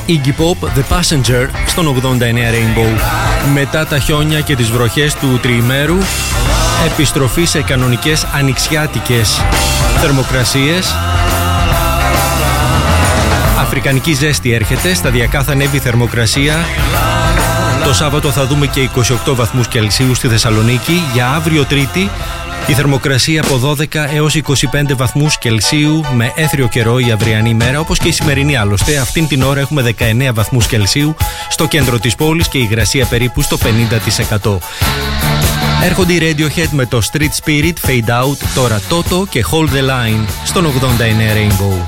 Iggy Pop, The Passenger στον 89 Rainbow. Μετά τα χιόνια και τις βροχές του τριημέρου, επιστροφή σε κανονικές ανοιξιάτικες θερμοκρασίες. Αφρικανική ζέστη έρχεται, σταδιακά θα ανέβει η θερμοκρασία. Το Σάββατο θα δούμε και 28 βαθμούς Κελσίου στη Θεσσαλονίκη. Για αύριο Τρίτη η θερμοκρασία από 12 έως 25 βαθμούς Κελσίου με έθριο καιρό η αυριανή ημέρα, όπως και η σημερινή άλλωστε. Αυτήν την ώρα έχουμε 19 βαθμούς Κελσίου στο κέντρο της πόλης και η υγρασία περίπου στο 50%. Έρχονται οι Radiohead με το Street Spirit, Fade Out, τώρα Toto και Hold the Line στον 89 Rainbow.